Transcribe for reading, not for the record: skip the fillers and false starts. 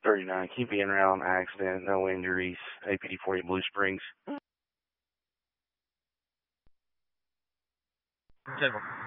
39, keep being around accident, no injuries, APD 40 Blue Springs. 10-4.